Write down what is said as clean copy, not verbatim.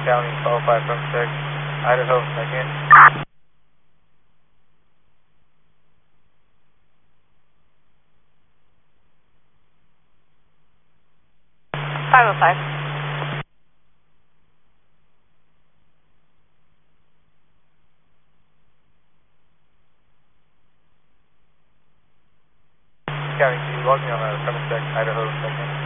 County 12-5 from 6, Idaho, second. 505. County 2, log me on that, from 6, Idaho, second.